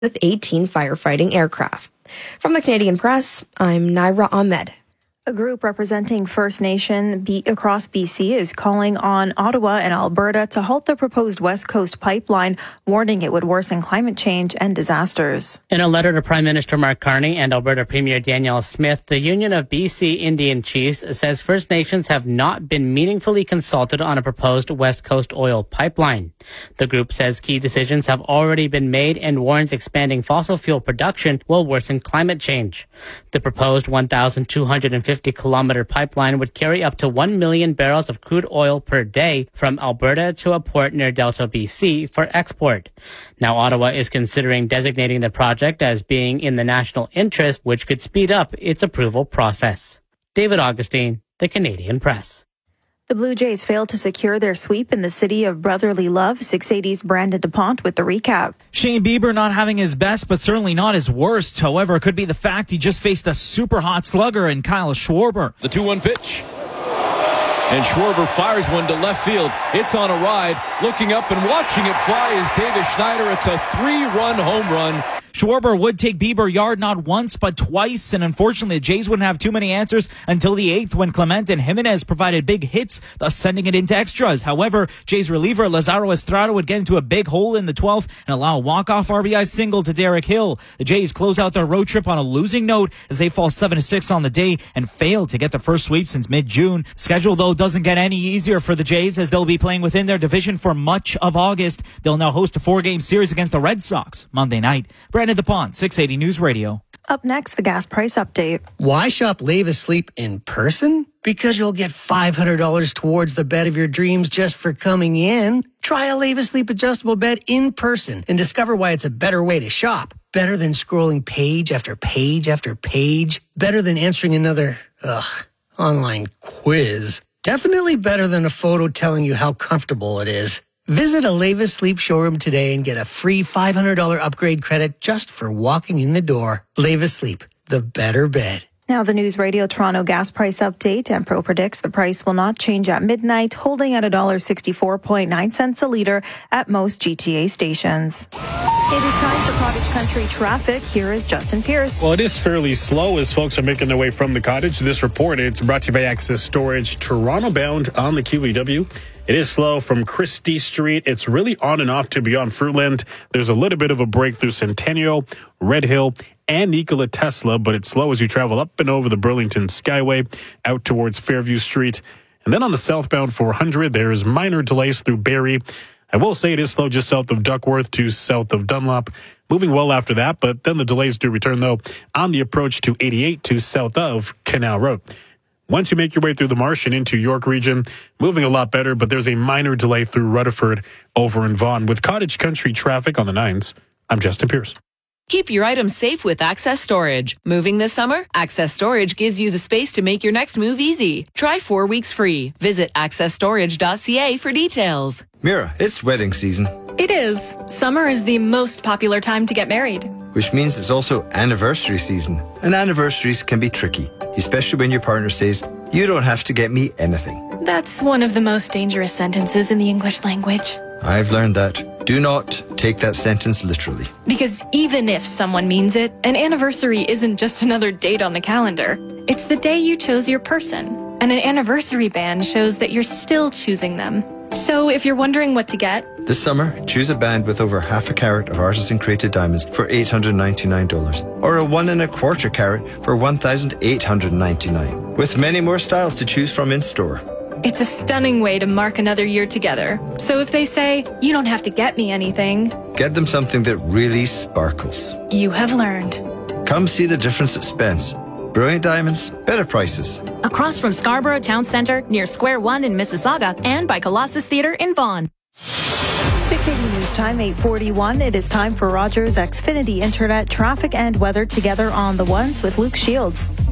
with 18 firefighting aircraft. From the Canadian Press, I'm Naira Ahmed. A group representing First Nation across BC is calling on Ottawa and Alberta to halt the proposed West Coast pipeline, warning it would worsen climate change and disasters. In a letter to Prime Minister Mark Carney and Alberta Premier Danielle Smith, the Union of BC Indian Chiefs says First Nations have not been meaningfully consulted on a proposed West Coast oil pipeline. The group says key decisions have already been made and warns expanding fossil fuel production will worsen climate change. The proposed 1,250-kilometer pipeline would carry up to 1 million barrels of crude oil per day from Alberta to a port near Delta, BC for export. Now, Ottawa is considering designating the project as being in the national interest, which could speed up its approval process. David Augustine, The Canadian Press. The Blue Jays failed to secure their sweep in the city of brotherly love. 680's Brandon DuPont with the recap. Shane Bieber not having his best, but certainly not his worst. However, it could be the fact he just faced a super hot slugger in Kyle Schwarber. The 2-1 pitch. And Schwarber fires one to left field. It's on a ride. Looking up and watching it fly is Davis Schneider. It's a 3-run home run. Schwarber would take Bieber yard not once but twice, and unfortunately the Jays wouldn't have too many answers until the 8th when Clement and Jimenez provided big hits, thus sending it into extras. However, Jays reliever Lazaro Estrada would get into a big hole in the 12th and allow a walk-off RBI single to Derek Hill. The Jays close out their road trip on a losing note as they fall 7-6 on the day and fail to get the first sweep since mid-June. Schedule, though, doesn't get any easier for the Jays as they'll be playing within their division for much of August. They'll now host a 4-game series against the Red Sox Monday night. Brandon DuPont, 680 News Radio. Up next, the gas price update. Why shop Levis Sleep in person? Because you'll get $500 towards the bed of your dreams just for coming in. Try a Levis Sleep adjustable bed in person and discover why it's a better way to shop. Better than scrolling page after page after page. Better than answering another, online quiz. Definitely better than a photo telling you how comfortable it is. Visit a Levis Sleep showroom today and get a free $500 upgrade credit just for walking in the door. Levis Sleep, the better bed. Now the News Radio Toronto gas price update. Empro predicts the price will not change at midnight, holding at $1.64.9 a litre at most GTA stations. It is time for Cottage Country traffic. Here is Justin Pierce. Well, it is fairly slow as folks are making their way from the cottage. This report, it's brought to you by Access Storage, Toronto bound on the QEW. It is slow from Christie Street. It's really on and off to beyond Fruitland. There's a little bit of a break through Centennial, Red Hill, and Nikola Tesla, but it's slow as you travel up and over the Burlington Skyway out towards Fairview Street. And then on the southbound 400, there's minor delays through Barrie. I will say it is slow just south of Duckworth to south of Dunlop. Moving well after that, but then the delays do return, though, on the approach to 88 to south of Canal Road. Once you make your way through the Marsh and into York region, moving a lot better, but there's a minor delay through Rutherford over in Vaughan. With Cottage Country traffic on the 9s, I'm Justin Pierce. Keep your items safe with Access Storage. Moving this summer? Access Storage gives you the space to make your next move easy. Try 4 weeks free. Visit accessstorage.ca for details. Mira, it's wedding season. It is. Summer is the most popular time to get married. Which means it's also anniversary season. And anniversaries can be tricky, especially when your partner says, "You don't have to get me anything." That's one of the most dangerous sentences in the English language. I've learned that. Do not take that sentence literally. Because even if someone means it, an anniversary isn't just another date on the calendar. It's the day you chose your person. And an anniversary band shows that you're still choosing them. So if you're wondering what to get, this summer, choose a band with over half a carat of artisan-created diamonds for $899, or a 1 1/4 carat for $1,899, with many more styles to choose from in store. It's a stunning way to mark another year together. So if they say, "You don't have to get me anything," get them something that really sparkles. You have learned. Come see the difference at Spence. Brilliant diamonds, better prices. Across from Scarborough Town Centre, near Square One in Mississauga, and by Colossus Theatre in Vaughan. 680 News Time, 8:41. It is time for Rogers Xfinity Internet traffic and weather together on the ones with Luke Shields.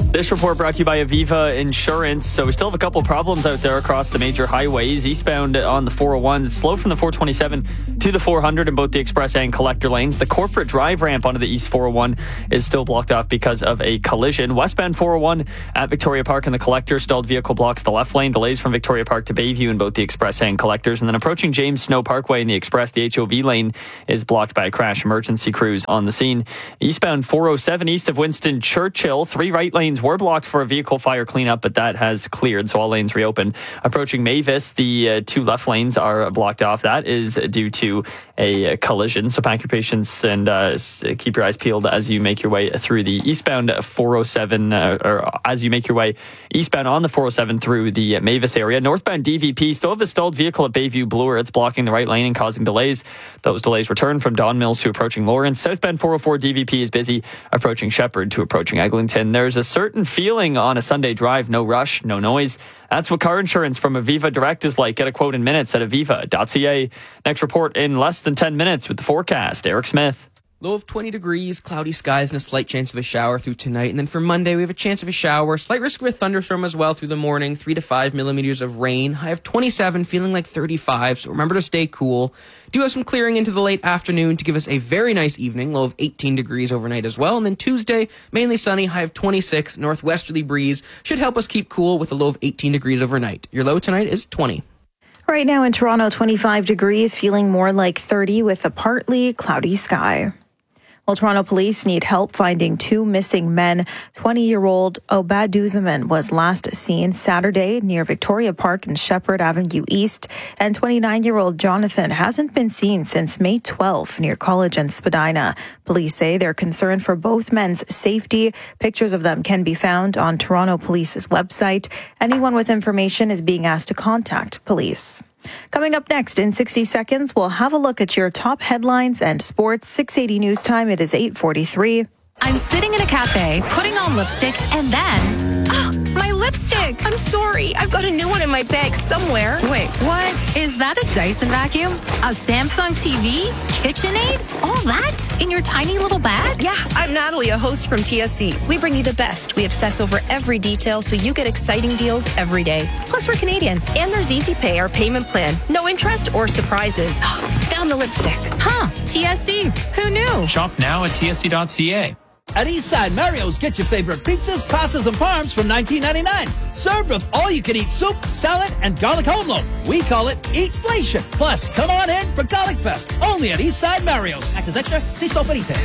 This report brought to you by Aviva Insurance. So we still have a couple problems out there across the major highways. Eastbound on the 401, it's slow from the 427 to the 400 in both the express and collector lanes. The corporate drive ramp onto the East 401 is still blocked off because of a collision. Westbound 401 at Victoria Park and the collector, stalled vehicle blocks the left lane. Delays from Victoria Park to Bayview in both the express and collectors. And then approaching James Snow Parkway in the express, the HOV lane is blocked by a crash. Emergency crews on the scene. Eastbound 407 east of Winston Churchill, 3 right lanes were blocked for a vehicle fire cleanup, but that has cleared, so all lanes reopened. Approaching Mavis, the 2 left lanes are blocked off. That is due to a collision, so pack your patience and keep your eyes peeled as you make your way through the eastbound 407, or as you make your way eastbound on the 407 through the Mavis area. Northbound DVP still have a stalled vehicle at Bayview Bloor. It's blocking the right lane and causing delays. Those delays return from Don Mills to approaching Lawrence. Southbound 404 DVP is busy approaching Shepherd to approaching Eglinton. There's a certain feeling on a Sunday drive, no rush, no noise. That's what car insurance from Aviva Direct is like. Get a quote in minutes at aviva.ca. Next report in less than 10 minutes with the forecast. Eric Smith. Low of 20 degrees, cloudy skies, and a slight chance of a shower through tonight. And then for Monday, we have a chance of a shower, slight risk of a thunderstorm as well through the morning, 3 to 5 millimeters of rain. High of 27, feeling like 35, so remember to stay cool. Do have some clearing into the late afternoon to give us a very nice evening, low of 18 degrees overnight as well. And then Tuesday, mainly sunny, high of 26, northwesterly breeze. Should help us keep cool with a low of 18 degrees overnight. Your low tonight is 20. Right now in Toronto, 25 degrees, feeling more like 30 with a partly cloudy sky. Well, Toronto police need help finding 2 missing men. 20-year-old Obaduzaman was last seen Saturday near Victoria Park and Shepherd Avenue East, and 29-year-old Jonathan hasn't been seen since May 12 near College and Spadina. Police say they're concerned for both men's safety. Pictures of them can be found on Toronto Police's website. Anyone with information is being asked to contact police. Coming up next in 60 seconds, we'll have a look at your top headlines and sports. 680 News Time, it is 8:43. I'm sitting in a cafe, putting on lipstick, and then... my lipstick! I'm sorry, I've got a new one in my bag somewhere. Wait, what? Is that a Dyson vacuum? A Samsung TV? KitchenAid? All that? In your tiny little bag? Yeah, I'm Natalie, a host from TSC. We bring you the best. We obsess over every detail so you get exciting deals every day. Plus, we're Canadian. And there's Easy Pay, our payment plan. No interest or surprises. Found the lipstick. Huh, TSC. Who knew? Shop now at tsc.ca. At Eastside Mario's, get your favorite pizzas, pastas, and parms from $19.99. Served with all-you-can-eat soup, salad, and garlic home loaf. We call it Eatflation. Plus, come on in for Garlic Fest, only at Eastside Mario's. Access extra, see store for details.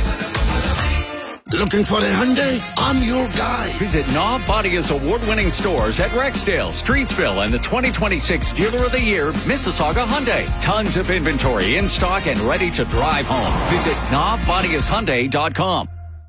Looking for a Hyundai? I'm your guy. Visit Knob Bodia's award-winning stores at Rexdale, Streetsville, and the 2026 Dealer of the Year, Mississauga Hyundai. Tons of inventory in stock and ready to drive home. Visit knobbodiashyundai.com.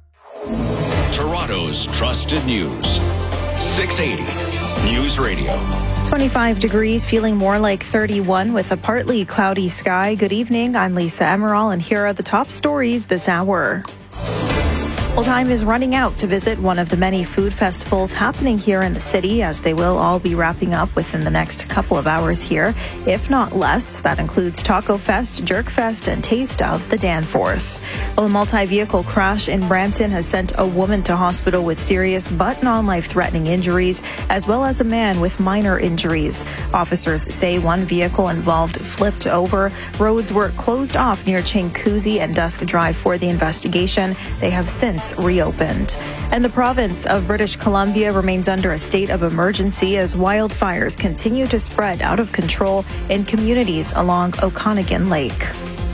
Toronto's trusted news. 680 News Radio. 25 degrees, feeling more like 31 with a partly cloudy sky. Good evening. I'm Lisa Emerald, and here are the top stories this hour. Well, time is running out to visit one of the many food festivals happening here in the city, as they will all be wrapping up within the next couple of hours here, if not less. That includes Taco Fest, Jerk Fest, and Taste of the Danforth. Well, a multi-vehicle crash in Brampton has sent a woman to hospital with serious but non-life-threatening injuries, as well as a man with minor injuries. Officers say one vehicle involved flipped over. Roads were closed off near Chinguacousy and Dusk Drive for the investigation. They have since reopened. And the province of British Columbia remains under a state of emergency as wildfires continue to spread out of control in communities along Okanagan Lake.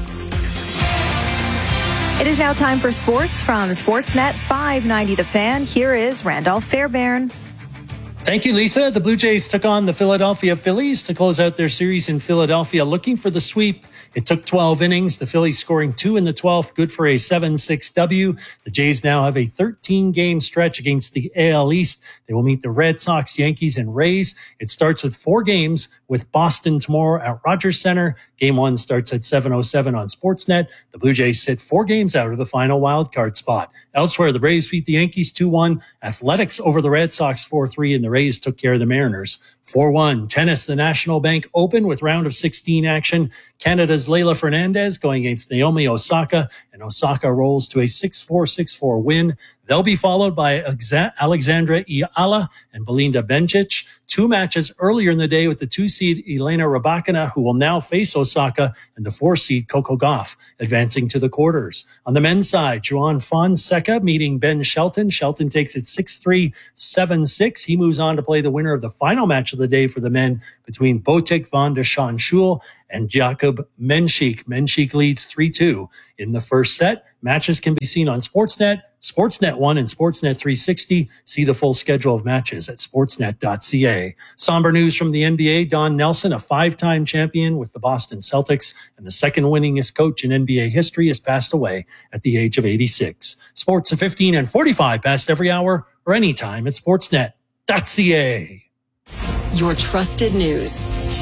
It is now time for sports from Sportsnet 590 The Fan. Here is Randolph Fairbairn. Thank you, Lisa. The Blue Jays took on the Philadelphia Phillies to close out their series in Philadelphia, looking for the sweep. It took 12 innings, the Phillies scoring 2 in the 12th, good for a 7-6 W. The Jays now have a 13-game stretch against the AL East. They will meet the Red Sox, Yankees, and Rays. It starts with 4 games with Boston tomorrow at Rogers Center. Game 1 starts at 7:07 on Sportsnet. The Blue Jays sit 4 games out of the final wildcard spot. Elsewhere, the Braves beat the Yankees 2-1. Athletics over the Red Sox 4-3, and the Rays took care of the Mariners 4-1. Tennis, the National Bank Open with round of 16 action. Canada's Leylah Fernandez going against Naomi Osaka, and Osaka rolls to a 6-4, 6-4 win. They'll be followed by Alexandra Iala and Belinda Bencic. 2 matches earlier in the day with the 2-seed Elena Rybakina, who will now face Osaka, and the 4-seed Coco Gauff advancing to the quarters. On the men's side, Juan Fonseca meeting Ben Shelton. Shelton takes it 6-3, 7-6. He moves on to play the winner of the final match of the day for the men between Botic van de Schaanschuhl and Jakob Menchik. Menchik leads 3-2 in the first set. Matches can be seen on Sportsnet, Sportsnet 1, and Sportsnet 360. See the full schedule of matches at sportsnet.ca. Somber news from the NBA. Don Nelson, a 5-time champion with the Boston Celtics and the second winningest coach in NBA history, has passed away at the age of 86. Sports at 15 and 45 past every hour or anytime at sportsnet.ca. Your trusted news.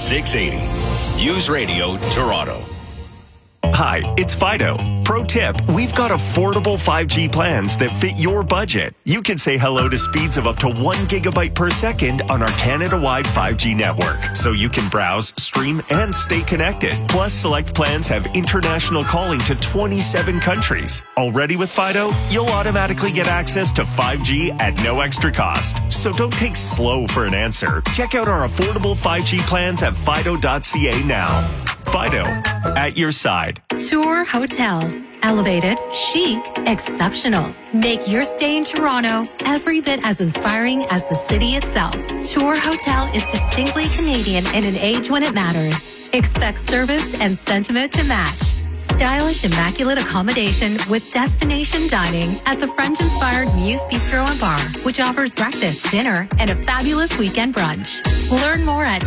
680 News Radio Toronto. Hi, it's Fido. Pro tip, we've got affordable 5G plans that fit your budget. You can say hello to speeds of up to 1 gigabyte per second on our Canada-wide 5G network, so you can browse, stream, and stay connected. Plus, select plans have international calling to 27 countries. Already with Fido, you'll automatically get access to 5G at no extra cost. So don't take slow for an answer. Check out our affordable 5G plans at fido.ca now. Fido, at your side. Tour Hotel. Elevated, chic, exceptional. Make your stay in Toronto every bit as inspiring as the city itself. Tour Hotel is distinctly Canadian in an age when it matters. Expect service and sentiment to match. Stylish, immaculate accommodation with destination dining at the French-inspired Muse Bistro and Bar, which offers breakfast, dinner, and a fabulous weekend brunch. Learn more at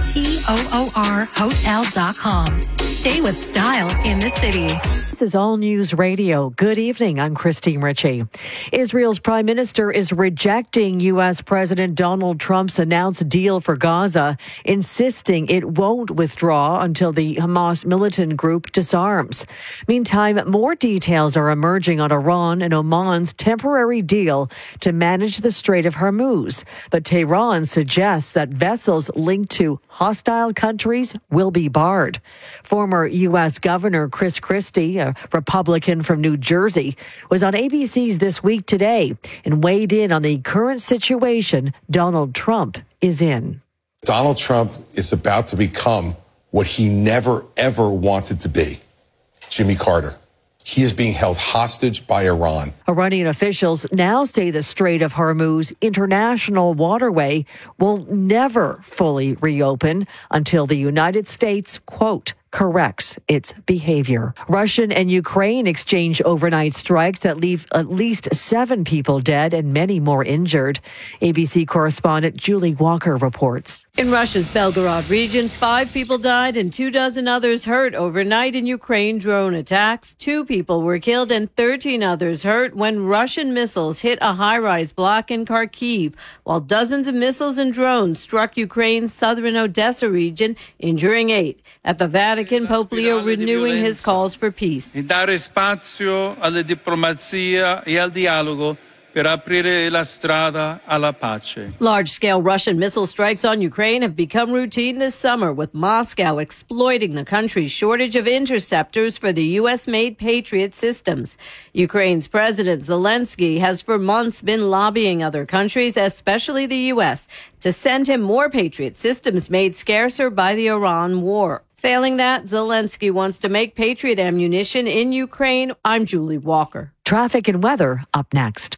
toorhotel.com. Stay with style in the city. This is All News Radio. Good evening. I'm Christine Ritchie. Israel's prime minister is rejecting U.S. President Donald Trump's announced deal for Gaza, insisting it won't withdraw until the Hamas militant group disarms. Meantime, more details are emerging on Iran and Oman's temporary deal to manage the Strait of Hormuz. But Tehran suggests that vessels linked to hostile countries will be barred. Former U.S. Governor Chris Christie, a Republican from New Jersey, was on ABC's This Week Today and weighed in on the current situation Donald Trump is in. Donald Trump is about to become what he never, ever wanted to be. Jimmy Carter. He is being held hostage by Iran. Iranian officials now say the Strait of Hormuz international waterway will never fully reopen until the United States, quote, corrects its behavior. Russian and Ukraine exchange overnight strikes that leave at least 7 people dead and many more injured. ABC correspondent Julie Walker reports. In Russia's Belgorod region, 5 people died and 24 others hurt overnight in Ukraine drone attacks. 2 people were killed and 13 others hurt when Russian missiles hit a high-rise block in Kharkiv, while dozens of missiles and drones struck Ukraine's southern Odessa region, injuring 8. At the Vatican, Pope Leo renewing his calls for peace. Dare spazio alla diplomazia e al dialogo per aprire la strada alla pace. Large-scale Russian missile strikes on Ukraine have become routine this summer, with Moscow exploiting the country's shortage of interceptors for the U.S.-made Patriot systems. Ukraine's President Zelensky has for months been lobbying other countries, especially the U.S., to send him more Patriot systems made scarcer by the Iran war. Failing that, Zelensky wants to make Patriot ammunition in Ukraine. I'm Julie Walker. Traffic and weather up next.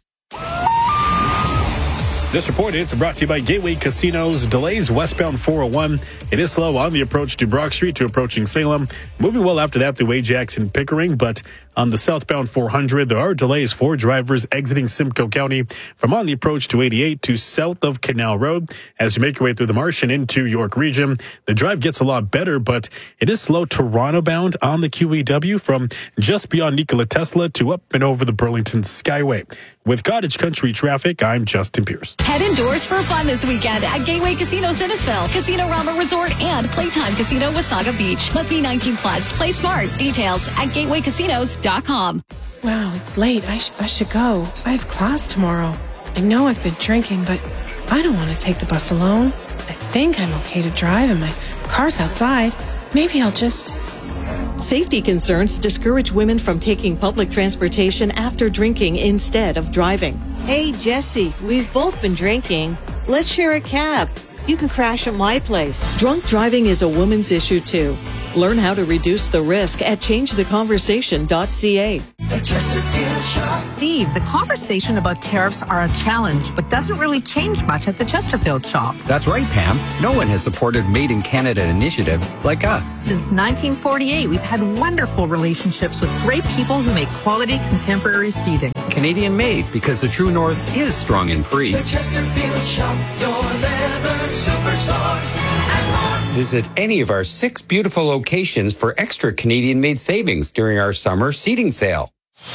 This report is brought to you by Gateway Casinos. Delays westbound 401. It is slow on the approach to Brock Street to approaching Salem. Moving well after that through Ajax and Pickering, but on the southbound 400, there are delays for drivers exiting Simcoe County from on the approach to 88 to south of Canal Road. As you make your way through the Marsh and into York region, the drive gets a lot better, but it is slow Toronto bound on the QEW from just beyond Nikola Tesla to up and over the Burlington Skyway. With Cottage Country traffic, I'm Justin Pierce. Head indoors for fun this weekend at Gateway Casino Sinisville, Casino Rama Resort, and Playtime Casino Wasaga Beach. Must be 19 plus. Play smart. Details at gatewaycasinos.com. Wow, it's late. I should go. I have class tomorrow. I know I've been drinking, but I don't want to take the bus alone. I think I'm okay to drive and my car's outside. Maybe I'll just... Safety concerns discourage women from taking public transportation after drinking instead of driving. Hey, Jesse, we've both been drinking. Let's share a cab. You can crash at my place. Drunk driving is a woman's issue, too. Learn how to reduce the risk at changetheconversation.ca. Steve, the conversation about tariffs are a challenge, but doesn't really change much at the Chesterfield shop. That's right, Pam. No one has supported Made in Canada initiatives like us. Since 1948, we've had wonderful relationships with great people who make quality contemporary seating. Canadian made, because the true north is strong and free. The Chesterfield shop, your leather superstar. Visit any of our 6 beautiful locations for extra Canadian-made savings during our summer seating sale.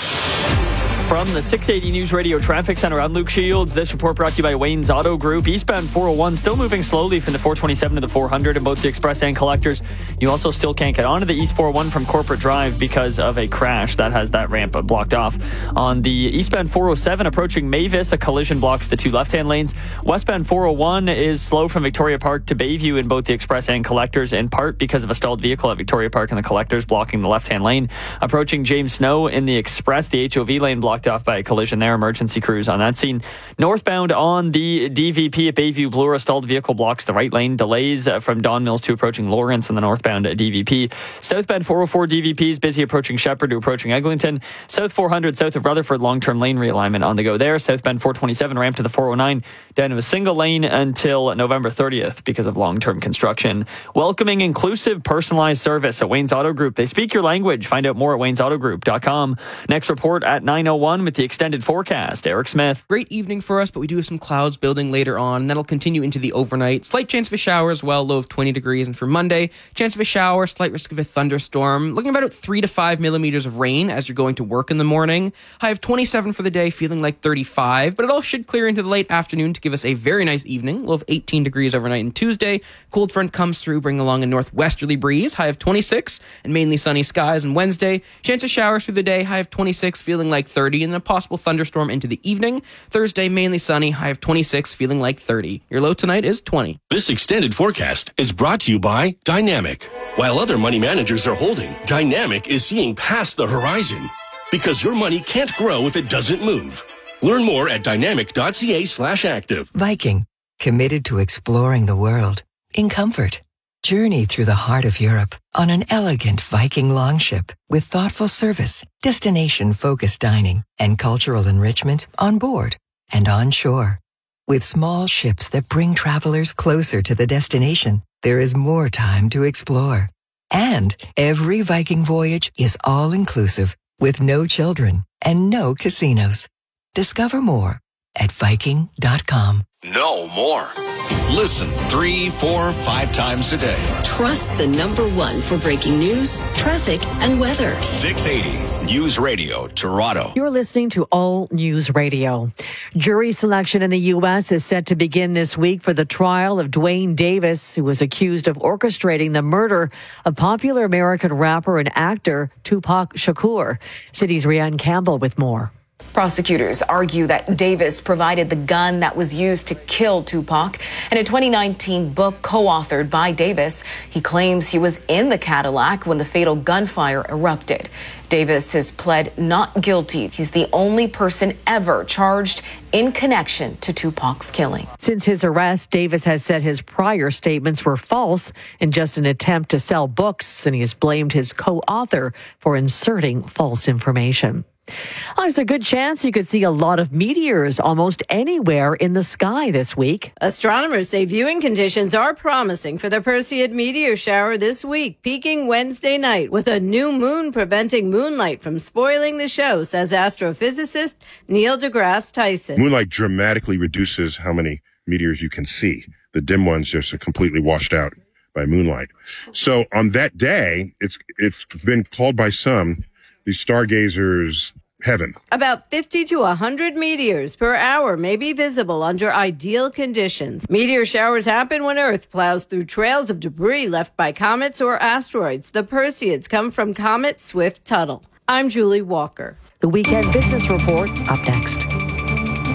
From the 680 News Radio Traffic Center, I'm Luke Shields. This report brought to you by Wayne's Auto Group. Eastbound 401 still moving slowly from the 427 to the 400 in both the Express and Collectors. You also still can't get onto the East 401 from Corporate Drive because of a crash that has that ramp blocked off. On the eastbound 407 approaching Mavis, a collision blocks the 2 left-hand lanes. Westbound 401 is slow from Victoria Park to Bayview in both the Express and Collectors, in part because of a stalled vehicle at Victoria Park and the Collectors blocking the left-hand lane. Approaching James Snow in the Express, the HOV lane blocked off by a collision there. Emergency crews on that scene. Northbound on the DVP at Bayview Bloor, a stalled vehicle blocks the right lane. Delays from Don Mills to approaching Lawrence in the northbound DVP. Southbound 404 DVP is busy approaching Shepherd to approaching Eglinton. South 400 south of Rutherford, long-term lane realignment on the go there. Southbound 427 ramp to the 409 down to a single lane until November 30th because of long-term construction. Welcoming, inclusive, personalized service at Wayne's Auto Group. They speak your language. Find out more at waynesautogroup.com. Next report at 9:01 with the extended forecast. Eric Smith. Great evening for us, but we do have some clouds building later on, and that'll continue into the overnight. Slight chance of a shower as well, low of 20 degrees. And for Monday, chance of a shower, slight risk of a thunderstorm. Looking about 3 to 5 millimeters of rain as you're going to work in the morning. High of 27 for the day, feeling like 35, but it all should clear into the late afternoon to give us a very nice evening. Low of 18 degrees overnight and Tuesday. Cold front comes through, bringing along a northwesterly breeze. High of 26 and mainly sunny skies. And Wednesday, chance of showers through the day. High of 26, feeling like 30, and a possible thunderstorm into the evening. Thursday, mainly sunny. High of 26, feeling like 30. Your low tonight is 20. This extended forecast is brought to you by Dynamic. While other money managers are holding, Dynamic is seeing past the horizon. Because your money can't grow if it doesn't move. Learn more at dynamic.ca/active. Viking, committed to exploring the world in comfort. Journey through the heart of Europe on an elegant Viking longship with thoughtful service, destination-focused dining, and cultural enrichment on board and on shore. With small ships that bring travelers closer to the destination, there is more time to explore. And every Viking voyage is all-inclusive with no children and no casinos. Discover more at Viking.com. No more. Listen 3, 4, 5 times a day. Trust the #1 for breaking news, traffic, and weather. 680 News Radio, Toronto. You're listening to All News Radio. Jury selection in the U.S. is set to begin this week for the trial of Dwayne Davis, who was accused of orchestrating the murder of popular American rapper and actor Tupac Shakur. City's Rianne Campbell with more. Prosecutors argue that Davis provided the gun that was used to kill Tupac. In a 2019 book co-authored by Davis, he claims he was in the Cadillac when the fatal gunfire erupted. Davis has pled not guilty. He's the only person ever charged in connection to Tupac's killing. Since his arrest, Davis has said his prior statements were false in just an attempt to sell books, and he has blamed his co-author for inserting false information. There's a good chance you could see a lot of meteors almost anywhere in the sky this week. Astronomers say viewing conditions are promising for the Perseid meteor shower this week, peaking Wednesday night with a new moon preventing moonlight from spoiling the show, says astrophysicist Neil deGrasse Tyson. Moonlight dramatically reduces how many meteors you can see. The dim ones just are completely washed out by moonlight. So on that day, it's been called by some the stargazers' heaven. About 50 to 100 meteors per hour may be visible under ideal conditions. Meteor showers happen when Earth plows through trails of debris left by comets or asteroids. The Perseids come from Comet Swift-Tuttle. I'm Julie Walker. The Weekend Business Report up next.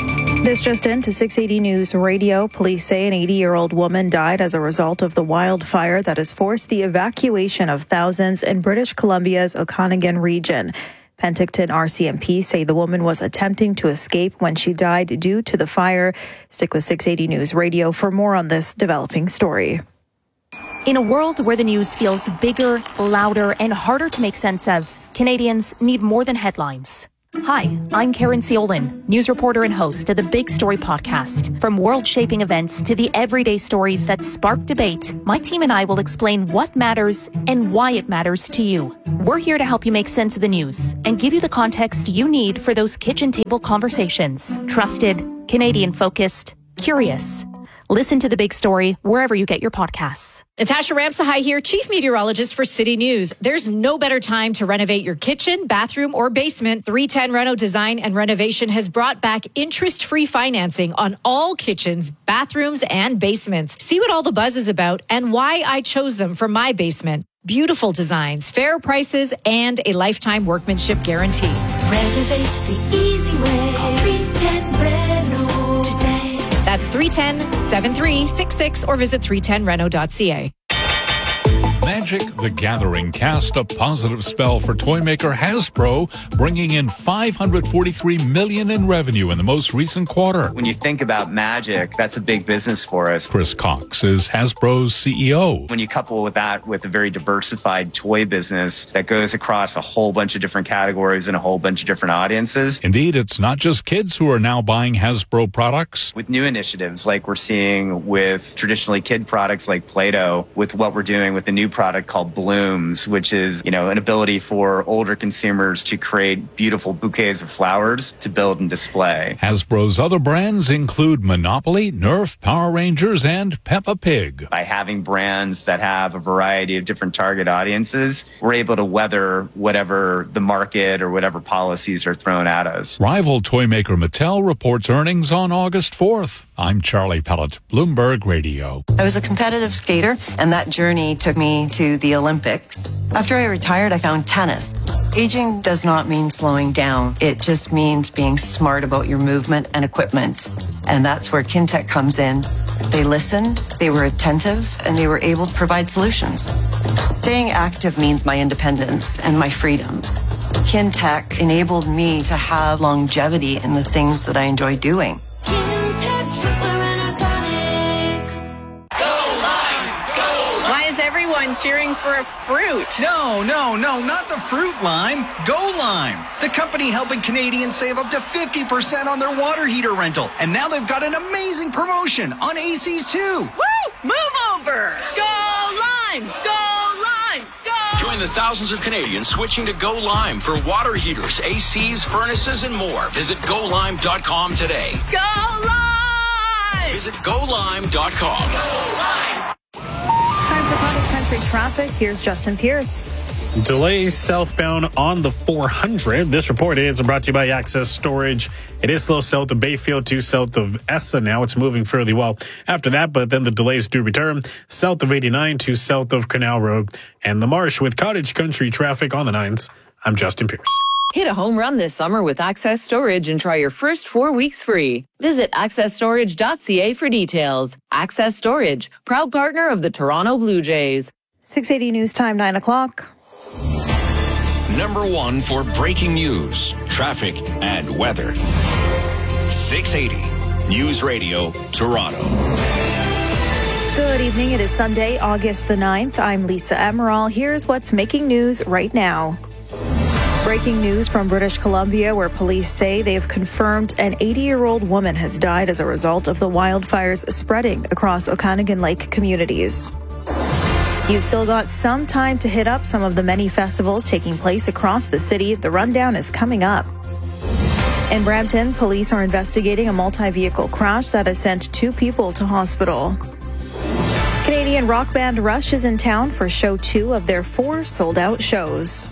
This just in to 680 News Radio. Police say an 80-year-old woman died as a result of the wildfire that has forced the evacuation of thousands in British Columbia's Okanagan region. Penticton RCMP say the woman was attempting to escape when she died due to the fire. Stick with 680 News Radio for more on this developing story. In a world where the news feels bigger, louder, and harder to make sense of, Canadians need more than headlines. Hi, I'm Karen Seolin, news reporter and host of the Big Story podcast. From world-shaping events to the everyday stories that spark debate, my team and I will explain what matters and why it matters to you. We're here to help you make sense of the news and give you the context you need for those kitchen table conversations. Trusted, Canadian-focused, curious. Listen to The Big Story wherever you get your podcasts. Natasha Ramsahai here, Chief Meteorologist for City News. There's no better time to renovate your kitchen, bathroom, or basement. 310 Reno Design and Renovation has brought back interest-free financing on all kitchens, bathrooms, and basements. See what all the buzz is about and why I chose them for my basement. Beautiful designs, fair prices, and a lifetime workmanship guarantee. Renovate the easy way. Call 310 Reno today. That's 310-7366 or visit 310reno.ca. Magic the Gathering cast a positive spell for toymaker Hasbro, bringing in $543 million in revenue in the most recent quarter. When you think about Magic, that's a big business for us. Chris Cox is Hasbro's CEO. When you couple with that with a very diversified toy business that goes across a whole bunch of different categories and a whole bunch of different audiences. Indeed, it's not just kids who are now buying Hasbro products. With new initiatives like we're seeing with traditionally kid products like Play-Doh, with what we're doing with the new product called Blooms, which is, an ability for older consumers to create beautiful bouquets of flowers to build and display. Hasbro's other brands include Monopoly, Nerf, Power Rangers, and Peppa Pig. By having brands that have a variety of different target audiences, we're able to weather whatever the market or whatever policies are thrown at us. Rival toymaker Mattel reports earnings on August 4th. I'm Charlie Pellet, Bloomberg Radio. I was a competitive skater, and that journey took me to the Olympics. After I retired, I found tennis. Aging does not mean slowing down. It just means being smart about your movement and equipment. And that's where Kintec comes in. They listened, they were attentive, and they were able to provide solutions. Staying active means my independence and my freedom. Kintec enabled me to have longevity in the things that I enjoy doing. Cheering for a fruit. No, not the fruit lime. Go Lime, the company helping Canadians save up to 50% on their water heater rental. And now they've got an amazing promotion on ACs too. Woo! Move over. Go Lime. Go Lime. Go. Join the thousands of Canadians switching to Go Lime for water heaters, ACs, furnaces, and more. Visit GoLime.com today. Go Lime. Visit GoLime.com. Go Lime. Time for Public Country Traffic. Here's Justin Pierce. Delays southbound on the 400. This report is brought to you by Access Storage. It is slow south of Bayfield to south of Essa now. It's moving fairly well after that, but then the delays do return south of 89 to south of Canal Road and the Marsh with Cottage Country traffic on the 9s. I'm Justin Pierce. Hit a home run this summer with Access Storage and try your first 4 weeks free. Visit accessstorage.ca for details. Access Storage, proud partner of the Toronto Blue Jays. 680 News Time, 9 o'clock. Number one for breaking news, traffic, and weather. 680 News Radio, Toronto. Good evening. It is Sunday, August the 9th. I'm Lisa Emerald. Here's what's making news right now. Breaking news from British Columbia, where police say they've confirmed an 80-year-old woman has died as a result of the wildfires spreading across Okanagan Lake communities. You've still got some time to hit up some of the many festivals taking place across the city. The rundown is coming up. In Brampton, police are investigating a multi-vehicle crash that has sent 2 people to hospital. Canadian rock band Rush is in town for show 2 of their 4 sold-out shows.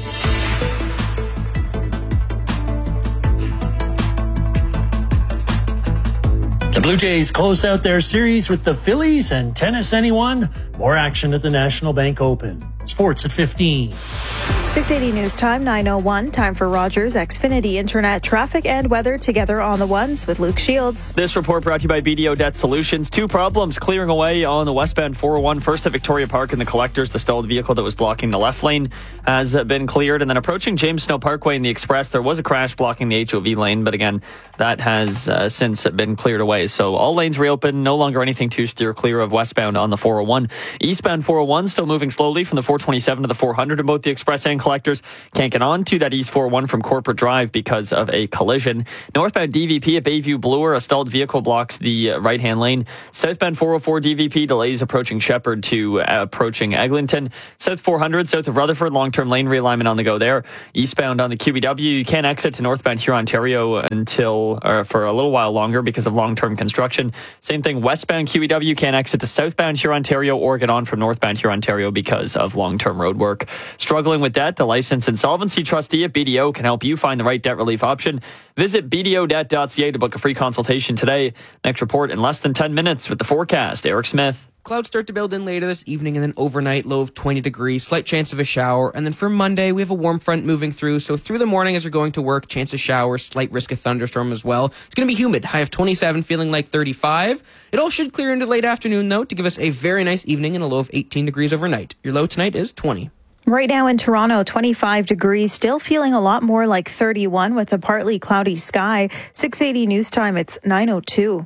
The Blue Jays close out their series with the Phillies and tennis anyone. More action at the National Bank Open. Sports at 15. 680 News Time, 9:01. Time for Rogers Xfinity Internet traffic and weather together on the ones with Luke Shields. This report brought to you by BDO Debt Solutions. Two problems clearing away on the westbound 401. First at Victoria Park in the Collectors. The stalled vehicle that was blocking the left lane has been cleared. And then approaching James Snow Parkway in the Express, there was a crash blocking the HOV lane. But again, that has since been cleared away. So all lanes reopened. No longer anything to steer clear of westbound on the 401. Eastbound 401 still moving slowly from the 427 to the 400 in both the Express and Collectors. Can't get on to that East 401 from Corporate Drive because of a collision. Northbound DVP at Bayview Bloor, a stalled vehicle blocks the right-hand lane. Southbound 404 DVP delays approaching Shepherd to approaching Eglinton. South 400 south of Rutherford, long-term lane realignment on the go there. Eastbound on the QEW, you can't exit to northbound Huron, Ontario until for a little while longer because of long-term construction. Same thing, westbound QEW can't exit to southbound Huron, Ontario or get on from northbound Huron, Ontario because of long-term road work. Struggling with debt, the licensed insolvency trustee at BDO can help you find the right debt relief option. Visit bdodebt.ca to book a free consultation today. Next report in less than 10 minutes with the forecast. Eric Smith. Clouds start to build in later this evening and then overnight, low of 20 degrees, slight chance of a shower. And then for Monday, we have a warm front moving through. So through the morning as you're going to work, chance of showers, slight risk of thunderstorm as well. It's going to be humid, high of 27, feeling like 35. It all should clear into late afternoon, though, to give us a very nice evening and a low of 18 degrees overnight. Your low tonight is 20. Right now in Toronto, 25 degrees, still feeling a lot more like 31 with a partly cloudy sky. 680 News Time, it's 9:02.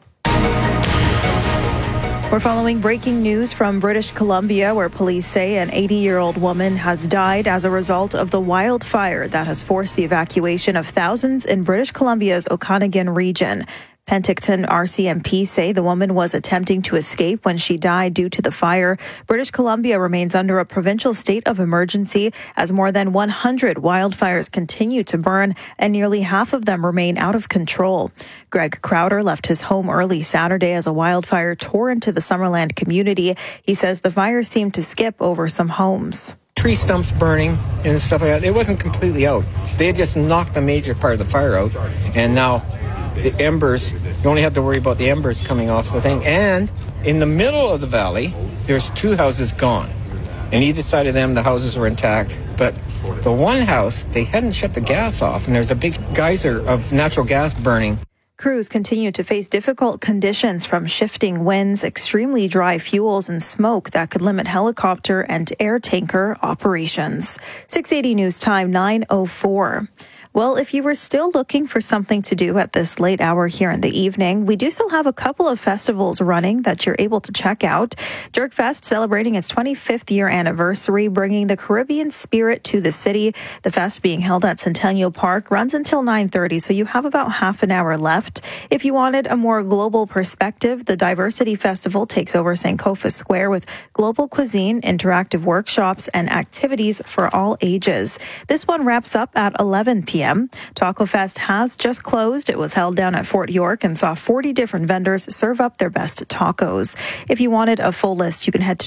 We're following breaking news from British Columbia, where police say an 80-year-old woman has died as a result of the wildfire that has forced the evacuation of thousands in British Columbia's Okanagan region. Penticton RCMP say the woman was attempting to escape when she died due to the fire. British Columbia remains under a provincial state of emergency as more than 100 wildfires continue to burn and nearly half of them remain out of control. Greg Crowder left his home early Saturday as a wildfire tore into the Summerland community. He says the fire seemed to skip over some homes. Tree stumps burning and stuff like that. It wasn't completely out. They had just knocked a major part of the fire out, and now the embers, you only have to worry about the embers coming off the thing. And in the middle of the valley, there's two houses gone. And either side of them, the houses were intact. But the one house, they hadn't shut the gas off, and there's a big geyser of natural gas burning. Crews continue to face difficult conditions from shifting winds, extremely dry fuels, and smoke that could limit helicopter and air tanker operations. 680 News Time, 9:04. Well, if you were still looking for something to do at this late hour here in the evening, we do still have a couple of festivals running that you're able to check out. Jerkfest celebrating its 25th year anniversary, bringing the Caribbean spirit to the city. The fest being held at Centennial Park runs until 9:30, so you have about half an hour left. If you wanted a more global perspective, the Diversity Festival takes over Sankofa Square with global cuisine, interactive workshops, and activities for all ages. This one wraps up at 11 p.m. Taco Fest has just closed. It was held down at Fort York and saw 40 different vendors serve up their best tacos. If you wanted a full list, you can head to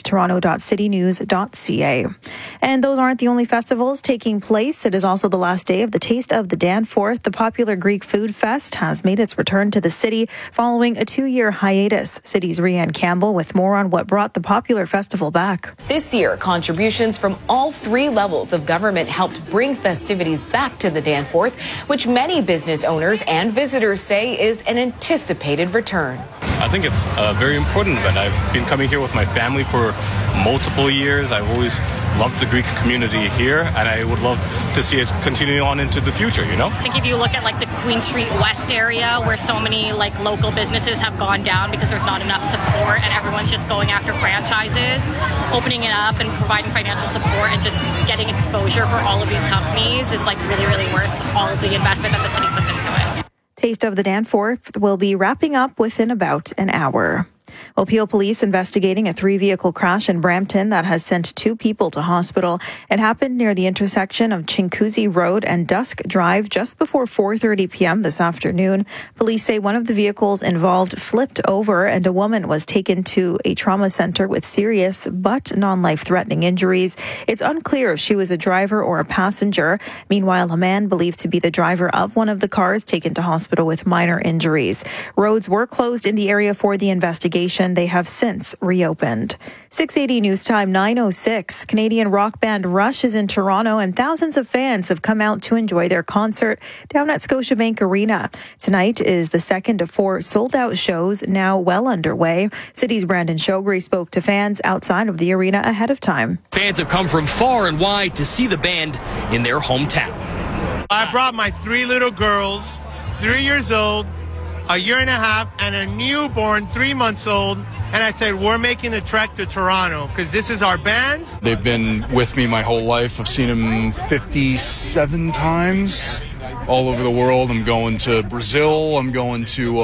toronto.citynews.ca. And those aren't the only festivals taking place. It is also the last day of the Taste of the Danforth. The popular Greek Food Fest has made its return to the city following a 2-year hiatus. City's Rhiann Campbell with more on what brought the popular festival back. This year, contributions from all 3 levels of government helped bring festivities back to the Danforth, which many business owners and visitors say is an anticipated return. I think it's a very important event. I've been coming here with my family for multiple years. I've always loved the Greek community here, and I would love to see it continue on into the future, you know? I think if you look at like the Queen Street West area where so many like local businesses have gone down because there's not enough support and everyone's just going after franchises, opening it up and providing financial support and just getting exposure for all of these companies is like really, really worth all of the investment that the city puts into it. Taste of the Danforth will be wrapping up within about an hour. Well, Peel Police investigating a 3-vehicle crash in Brampton that has sent 2 people to hospital. It happened near the intersection of Chinguacousy Road and Dusk Drive just before 4:30 p.m. this afternoon. Police say one of the vehicles involved flipped over and a woman was taken to a trauma center with serious but non-life-threatening injuries. It's unclear if she was a driver or a passenger. Meanwhile, a man believed to be the driver of one of the cars taken to hospital with minor injuries. Roads were closed in the area for the investigation. location. They have since reopened. 680 News Time, 9:06. Canadian rock band Rush is in Toronto, and thousands of fans have come out to enjoy their concert down at Scotiabank Arena. Tonight is the second of 4 sold-out shows now well underway. City's Brandon Shogri spoke to fans outside of the arena ahead of time. Fans have come from far and wide to see the band in their hometown. I brought my 3 little girls, 3 years old, a year and a half, and a newborn 3 months old. And I said, we're making the trek to Toronto because this is our band. They've been with me my whole life. I've seen them 57 times all over the world. I'm going to Brazil. I'm going to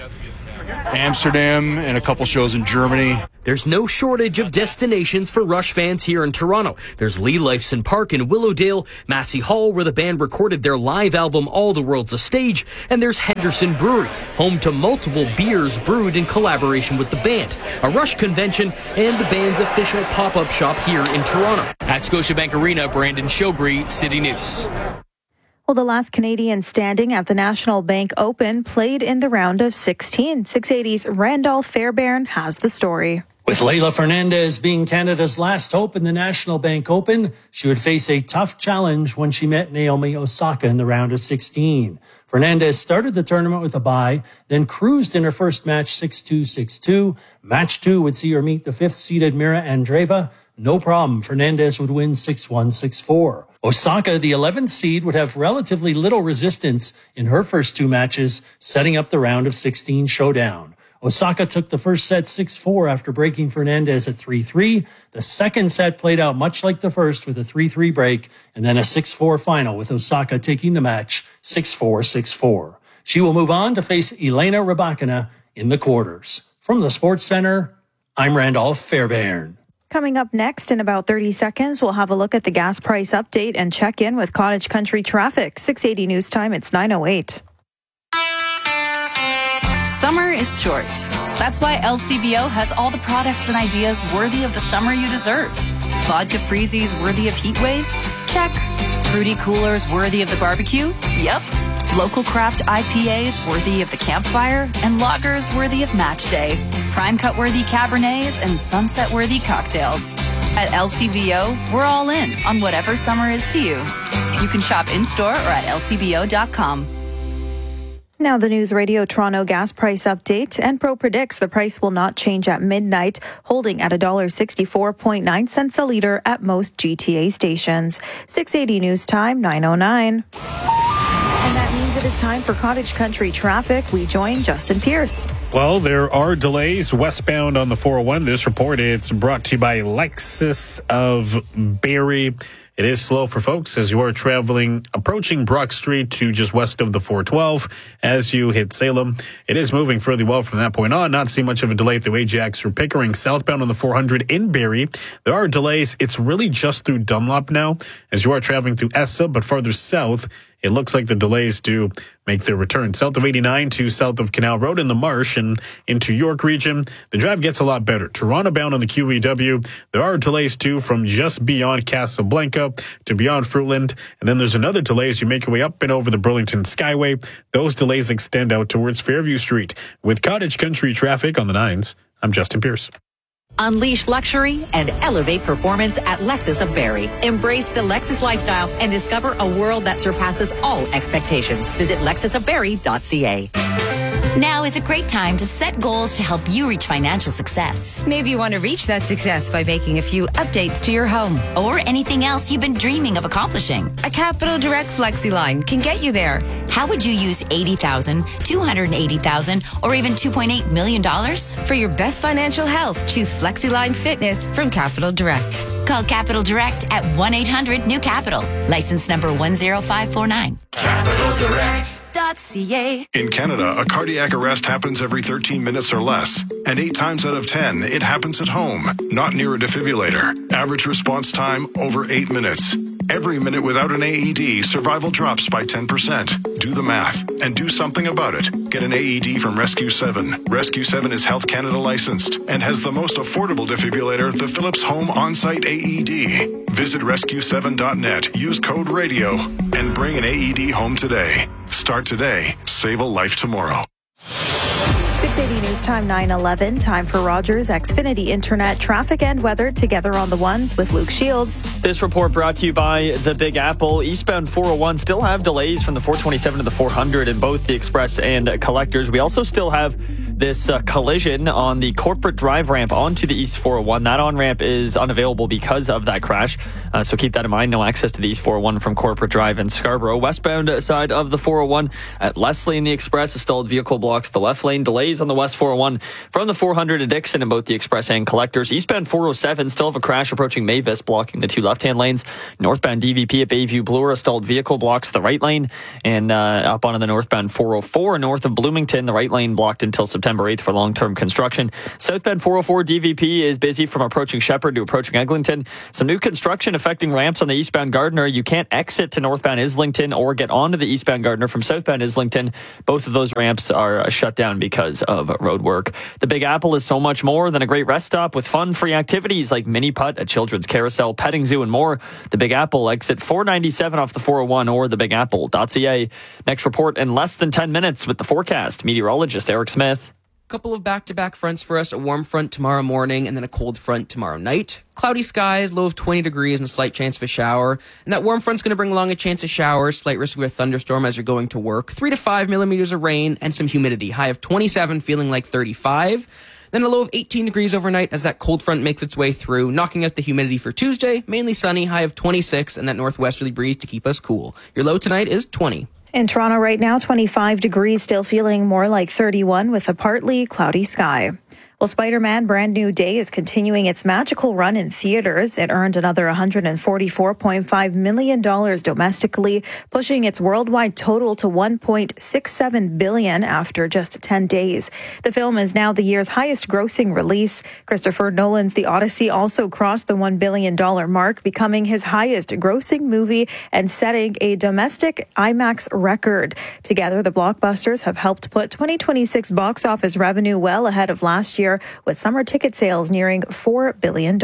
Amsterdam and a couple shows in Germany. There's no shortage of destinations for Rush fans here in Toronto. There's Lee Lifeson Park in Willowdale, Massey Hall, where the band recorded their live album All the World's a Stage, and there's Henderson Brewery, home to multiple beers brewed in collaboration with the band, a Rush convention, and the band's official pop-up shop here in Toronto. At Scotiabank Arena, Brandon Shogri, City News. Well, the last Canadian standing at the National Bank Open played in the round of 16. 680's Randolph Fairbairn has the story. With Leylah Fernandez being Canada's last hope in the National Bank Open, she would face a tough challenge when she met Naomi Osaka in the round of 16. Fernandez started the tournament with a bye, then cruised in her first match 6-2, 6-2. Match 2 would see her meet the 5th-seeded Mira Andreeva. No problem, Fernandez would win 6-1, 6-4. Osaka, the 11th seed, would have relatively little resistance in her first 2 matches, setting up the round of 16 showdown. Osaka took the first set 6-4 after breaking Fernandez at 3-3. The second set played out much like the first with a 3-3 break, and then a 6-4 final with Osaka taking the match 6-4, 6-4. She will move on to face Elena Rybakina in the quarters. From the Sports Center, I'm Randolph Fairbairn. Coming up next in about 30 seconds, we'll have a look at the gas price update and check in with Cottage Country traffic. 680 News Time, it's 9:08. Summer is short. That's why LCBO has all the products and ideas worthy of the summer you deserve. Vodka freezies worthy of heat waves? Check. Fruity coolers worthy of the barbecue? Yep. Local craft IPAs worthy of the campfire, and lagers worthy of match day. Prime cut worthy Cabernets and sunset worthy cocktails. At LCBO, we're all in on whatever summer is to you. You can shop in-store or at lcbo.com. Now the News Radio Toronto gas price update. Enpro predicts the price will not change at midnight, holding at $1.64.9 a litre at most GTA stations. 680 News Time, 9:09. And that means it is time for Cottage Country traffic. We join Justin Pierce. Well, there are delays westbound on the 401. This report, it's brought to you by Lexus of Barrie. It is slow for folks as you are traveling, approaching Brock Street to just west of the 412 as you hit Salem. It is moving fairly well from that point on. Not seeing much of a delay through Ajax or Pickering. Southbound on the 400 in Barrie, there are delays. It's really just through Dunlop now as you are traveling through Essa, but farther south, it looks like the delays do make their return. South of 89 to south of Canal Road in the Marsh and into York region, the drive gets a lot better. Toronto bound on the QEW, there are delays too from just beyond Casablanca to beyond Fruitland. And then there's another delay as you make your way up and over the Burlington Skyway. Those delays extend out towards Fairview Street. With Cottage Country traffic on the 9s, I'm Justin Pierce. Unleash luxury and elevate performance at Lexus of Barrie. Embrace the Lexus lifestyle and discover a world that surpasses all expectations. Visit lexusofbarrie.ca. Now is a great time to set goals to help you reach financial success. Maybe you want to reach that success by making a few updates to your home or anything else you've been dreaming of accomplishing. A Capital Direct FlexiLine can get you there. How would you use $80,000, $280,000, or even $2.8 million? For your best financial health, choose FlexiLine Fitness from Capital Direct. Call Capital Direct at 1-800-NEW-CAPITAL. License number 10549. Capital Direct. .ca. In Canada, a cardiac arrest happens every 13 minutes or less, and 8 times out of 10, it happens at home, not near a defibrillator. Average response time, over 8 minutes. Every minute without an AED, survival drops by 10%. Do the math and do something about it. Get an AED from Rescue 7. Rescue 7 is Health Canada licensed and has the most affordable defibrillator, the Philips Home On-Site AED. Visit rescue7.net, use code RADIO, and bring an AED home today. Start today, save a life tomorrow. 680 News Time 9:11. Time for Rogers Xfinity Internet traffic and weather together on the ones with Luke Shields. This report brought to you by the Big Apple. Eastbound 401 still have delays from the 427 to the 400 in both the express and collectors. We also still have this collision on the Corporate Drive ramp onto the East 401. That on-ramp is unavailable because of that crash. So keep that in mind. No access to the East 401 from Corporate Drive and Scarborough. Westbound side of the 401 at Leslie in the express, a stalled vehicle blocks the left lane. Delays on the West 401 from the 400 to Dixon in both the express and collectors. Eastbound 407 still have a crash approaching Mavis, blocking the two left-hand lanes. Northbound DVP at Bayview Bloor, a stalled vehicle blocks the right lane. And up onto the northbound 404 north of Bloomington, the right lane blocked until September 8th for long-term construction. Southbound 404 DVP is busy from approaching Shepherd to approaching Eglinton. Some new construction affecting ramps on the eastbound Gardiner. You can't exit to northbound Islington or get onto the eastbound Gardiner from southbound Islington. Both of those ramps are shut down because of road work. The Big Apple is so much more than a great rest stop with fun free activities like mini putt, a children's carousel, petting zoo, and more. The Big Apple, exit 497 off the 401 or thebigapple.ca. Next report in less than 10 minutes with the forecast. Meteorologist Eric Smith. Couple of back-to-back fronts for us. A warm front tomorrow morning and then a cold front tomorrow night. Cloudy skies, low of 20 degrees and a slight chance of a shower. And that warm front's going to bring along a chance of showers, slight risk of a thunderstorm as you're going to work. 3 to 5 millimeters of rain and some humidity. High of 27, feeling like 35. Then a low of 18 degrees overnight as that cold front makes its way through, knocking out the humidity for Tuesday. Mainly sunny, high of 26, and that northwesterly breeze to keep us cool. Your low tonight is 20. In Toronto right now, 25 degrees, still feeling more like 31 with a partly cloudy sky. Well, Spider-Man Brand New Day is continuing its magical run in theaters. It earned another $144.5 million domestically, pushing its worldwide total to $1.67 billion after just 10 days. The film is now the year's highest grossing release. Christopher Nolan's The Odyssey also crossed the $1 billion mark, becoming his highest grossing movie and setting a domestic IMAX record. Together, the blockbusters have helped put 2026 box office revenue well ahead of last year, with summer ticket sales nearing $4 billion.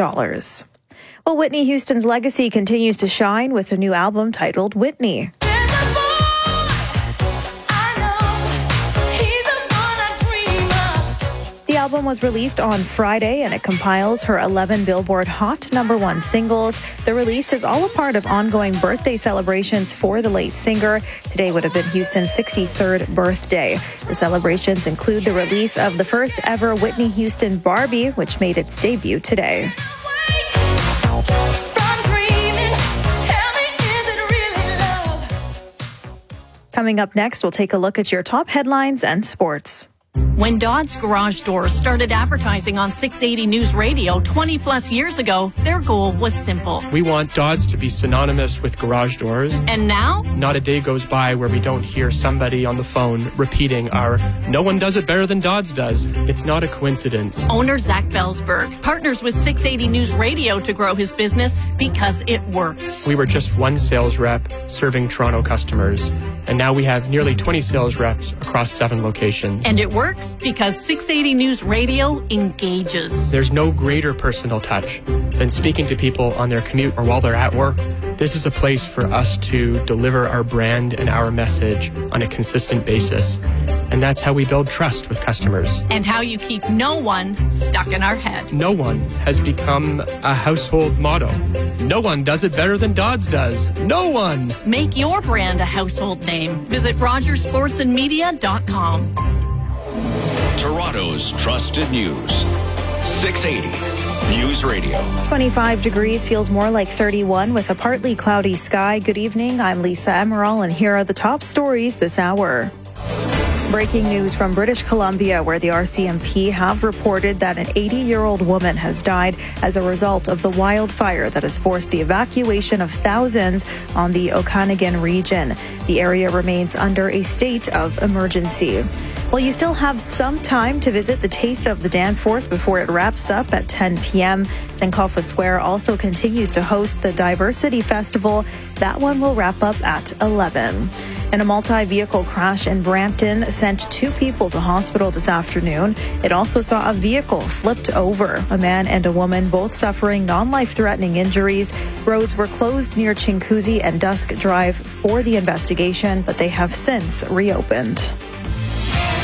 Well, Whitney Houston's legacy continues to shine with a new album titled Whitney. The album was released on Friday and it compiles her 11 Billboard Hot #1 singles. The release is all a part of ongoing birthday celebrations for the late singer. Today would have been Houston's 63rd birthday. The celebrations include the release of the first ever Whitney Houston Barbie, which made its debut today. Coming up next, we'll take a look at your top headlines and sports. When Dodds Garage Doors started advertising on 680 News Radio 20 plus years ago, their goal was simple. We want Dodds to be synonymous with garage doors. And now? Not a day goes by where we don't hear somebody on the phone repeating our "no one does it better than Dodds does." It's not a coincidence. Owner Zach Belsberg partners with 680 News Radio to grow his business because it works. We were just one sales rep serving Toronto customers, and now we have nearly 20 sales reps across 7 locations. And it works because 680 News Radio engages. There's no greater personal touch than speaking to people on their commute or while they're at work. This is a place for us to deliver our brand and our message on a consistent basis. And that's how we build trust with customers. And how you keep no one stuck in our head. No one has become a household motto. No one does it better than Dodds does. No one! Make your brand a household name. Visit RogersSportsandMedia.com. Toronto's trusted news. 680 News Radio. 25 degrees, feels more like 31 with a partly cloudy sky. Good evening, I'm Lisa Emerald, and here are the top stories this hour. Breaking news from British Columbia, where the RCMP have reported that an 80-year-old woman has died as a result of the wildfire that has forced the evacuation of thousands on the Okanagan region. The area remains under a state of emergency. Well, you still have some time to visit the Taste of the Danforth before it wraps up at 10 p.m. Sankofa Square also continues to host the Diversity Festival. That one will wrap up at 11. And a multi-vehicle crash in Brampton sent 2 people to hospital this afternoon. It also saw a vehicle flipped over. A man and a woman both suffering non-life-threatening injuries. Roads were closed near Chinguacousy and Dusk Drive for the investigation, but they have since reopened.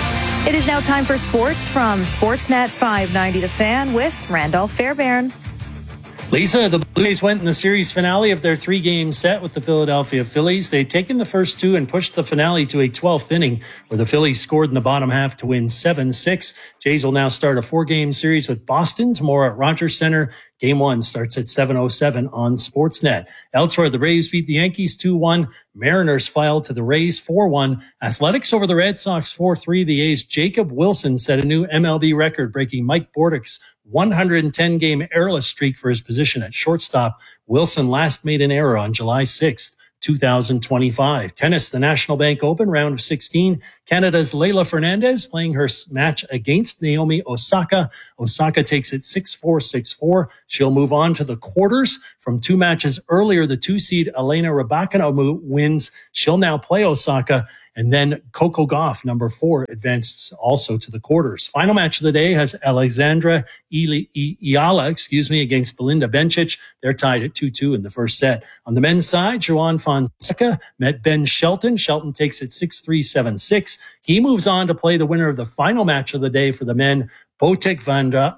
It is now time for sports from Sportsnet 590 The Fan with Randolph Fairbairn. Lisa, the Blue Jays went in the series finale of their 3-game set with the Philadelphia Phillies. They'd taken the first 2 and pushed the finale to a 12th inning where the Phillies scored in the bottom half to win 7-6. Jays will now start a 4-game series with Boston tomorrow at Rogers Center. Game 1 starts at 7:07 on Sportsnet. Elsewhere, the Braves beat the Yankees 2-1. Mariners filed to the Rays 4-1. Athletics over the Red Sox 4-3. The A's Jacob Wilson set a new MLB record, breaking Mike Bordick's 110-game errorless streak for his position at shortstop. Wilson last made an error on July 6th. 2025. Tennis, the National Bank Open, round of 16. Canada's Leylah Fernandez playing her match against Naomi Osaka. Osaka takes it 6-4, 6-4. She'll move on to the quarters. From 2 matches earlier, the 2-seed Elena Rybakina wins. She'll now play Osaka. And then Coco Gauff, number 4, advanced also to the quarters. Final match of the day has Alexandra Iala, against Belinda Bencic. They're tied at 2-2 in the first set. On the men's side, Joan Fonseca met Ben Shelton. Shelton takes it 6-3, 7-6. He moves on to play the winner of the final match of the day for the men. Botic van de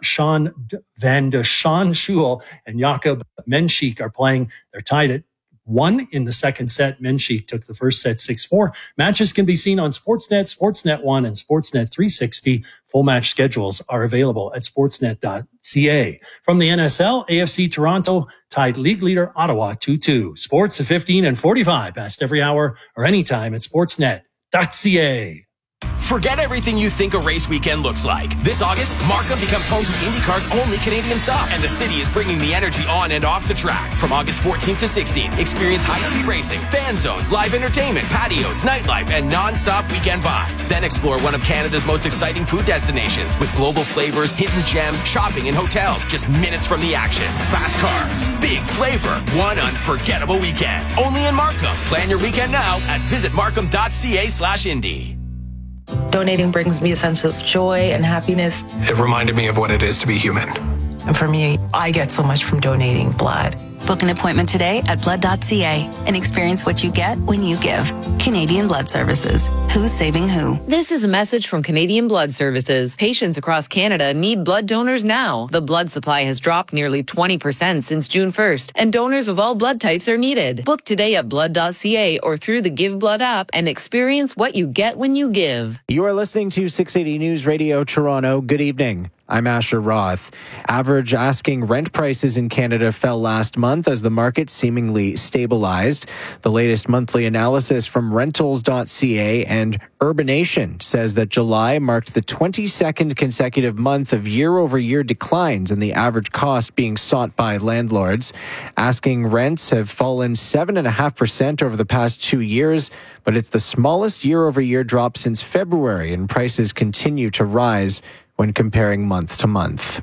Schaan and Jakob Menschik are playing. They're tied at 1 in the second set. Menschik took the first set 6-4. Matches can be seen on Sportsnet, Sportsnet 1, and Sportsnet 360. Full match schedules are available at sportsnet.ca. From the NSL, AFC Toronto tied league leader Ottawa 2-2. Sports at 15 and 45, past every hour or anytime at sportsnet.ca. Forget everything you think a race weekend looks like. This August, Markham becomes home to IndyCar's only Canadian stop, and the city is bringing the energy on and off the track. From August 14th to 16th, experience high-speed racing, fan zones, live entertainment, patios, nightlife, and non-stop weekend vibes. Then explore one of Canada's most exciting food destinations with global flavors, hidden gems, shopping, and hotels just minutes from the action. Fast cars, big flavor, one unforgettable weekend. Only in Markham. Plan your weekend now at visitmarkham.ca/Indy. Donating brings me a sense of joy and happiness. It reminded me of what it is to be human. And for me, I get so much from donating blood. Book an appointment today at blood.ca and experience what you get when you give. Canadian Blood Services. Who's saving who? This is a message from Canadian Blood Services. Patients across Canada need blood donors now. The blood supply has dropped nearly 20% since June 1st, and donors of all blood types are needed. Book today at blood.ca or through the Give Blood app and experience what you get when you give. You are listening to 680 News Radio Toronto. Good evening. I'm Asher Roth. Average asking rent prices in Canada fell last month as the market seemingly stabilized. The latest monthly analysis from rentals.ca and Urbanation says that July marked the 22nd consecutive month of year-over-year declines in the average cost being sought by landlords. Asking rents have fallen 7.5% over the past 2 years, but it's the smallest year-over-year drop since February, and prices continue to rise when comparing month to month.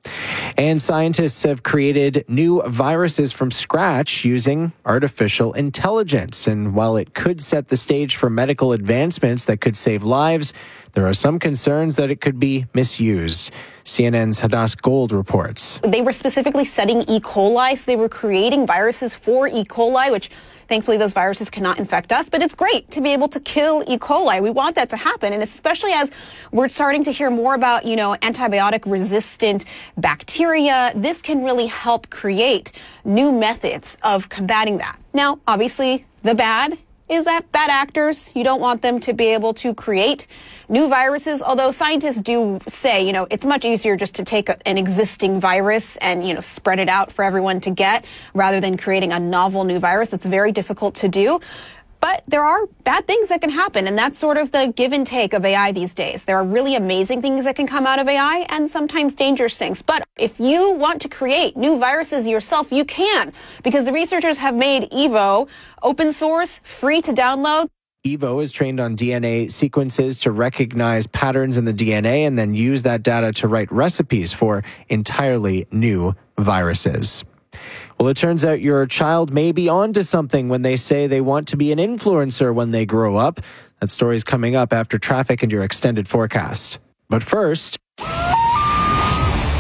And scientists have created new viruses from scratch using artificial intelligence. And while it could set the stage for medical advancements that could save lives, there are some concerns that it could be misused. CNN's Hadass Gold reports. They were specifically studying E. coli, so they were creating viruses for E. coli, which thankfully those viruses cannot infect us, but it's great to be able to kill E. coli. We want that to happen, and especially as we're starting to hear more about, antibiotic-resistant bacteria, this can really help create new methods of combating that. Now, obviously, the bad is that bad actors, you don't want them to be able to create new viruses, although scientists do say, it's much easier just to take an existing virus and, spread it out for everyone to get rather than creating a novel new virus. That's very difficult to do. But there are bad things that can happen, and that's sort of the give and take of AI these days. There are really amazing things that can come out of AI and sometimes dangerous things. But if you want to create new viruses yourself, you can, because the researchers have made Evo open source, free to download. Evo is trained on DNA sequences to recognize patterns in the DNA and then use that data to write recipes for entirely new viruses. Well, it turns out your child may be onto something when they say they want to be an influencer when they grow up. That story's coming up after traffic and your extended forecast. But first,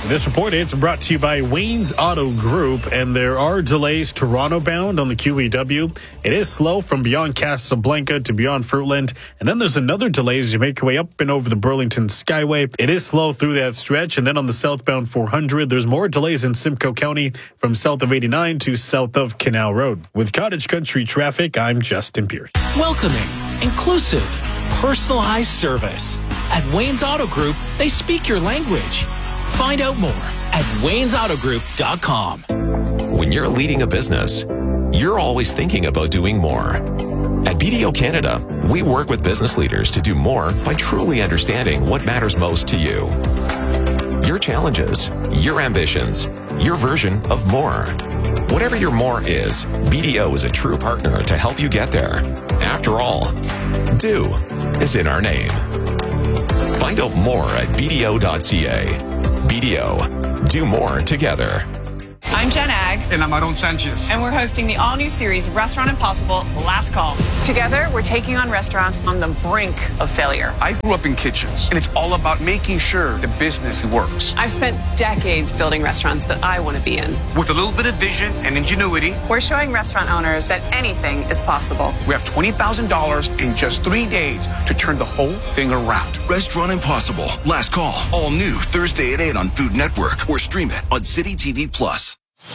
This report is brought to you by Wayne's Auto Group, and there are delays Toronto bound on the QEW. It is slow from beyond Casablanca to beyond Fruitland, and then there's another delay as you make your way up and over the Burlington Skyway. It is slow through that stretch, and then on the southbound 400, there's more delays in Simcoe County from south of 89 to south of Canal Road. With Cottage Country traffic, I'm Justin Pierce. Welcoming, inclusive, personalized service. At Wayne's Auto Group, they speak your language. Find out more at waynesautogroup.com. When you're leading a business, you're always thinking about doing more. At BDO Canada, we work with business leaders to do more by truly understanding what matters most to you. Your challenges, your ambitions, your version of more. Whatever your more is, BDO is a true partner to help you get there. After all, do is in our name. Find out more at BDO.ca. BDO, do more together. I'm Jen Ag. And I'm Aaron Sanchez. And we're hosting the all-new series, Restaurant Impossible, Last Call. Together, we're taking on restaurants on the brink of failure. I grew up in kitchens, and it's all about making sure the business works. I've spent decades building restaurants that I want to be in. With a little bit of vision and ingenuity, we're showing restaurant owners that anything is possible. We have $20,000 in just 3 days to turn the whole thing around. Restaurant Impossible, Last Call, all new Thursday at 8 on Food Network, or stream it on City TV Plus.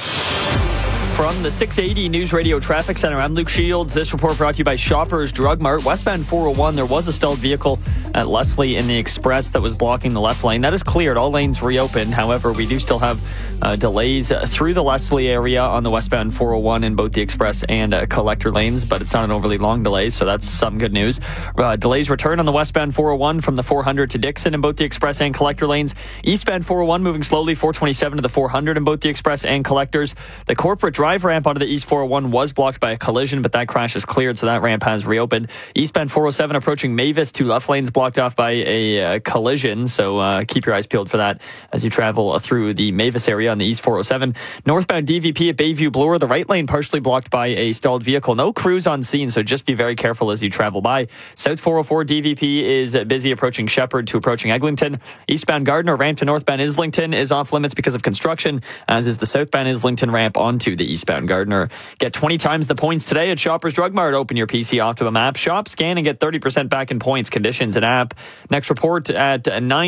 From the 680 News Radio Traffic Center, I'm Luke Shields. This report brought to you by Shoppers Drug Mart. Westbound 401, there was a stalled vehicle at Leslie in the Express that was blocking the left lane. That is cleared. All lanes reopened. However, we do still have delays through the Leslie area on the westbound 401 in both the Express and Collector lanes, but it's not an overly long delay, so that's some good news. Delays return on the westbound 401 from the 400 to Dixon in both the Express and Collector lanes. Eastbound 401 moving slowly, 427 to the 400 in both the Express and Collectors. The corporate drive ramp onto the East 401 was blocked by a collision, but that crash is cleared, so that ramp has reopened. Eastbound 407 approaching Mavis, 2 left lanes blocked off by a collision, so keep your eyes peeled for that as you travel through the Mavis area on the East 407. Northbound DVP at Bayview Bloor, the right lane partially blocked by a stalled vehicle. No crews on scene, so just be very careful as you travel by. South 404 DVP is busy approaching Shepherd to approaching Eglinton. Eastbound Gardner ramp to northbound Islington is off limits because of construction, as is the southbound Islington ramp onto the eastbound Gardner. Get 20 times the points today at Shoppers Drug Mart. Open your PC Optimum app, shop, scan, and get 30% back in points. Conditions and app. Next report at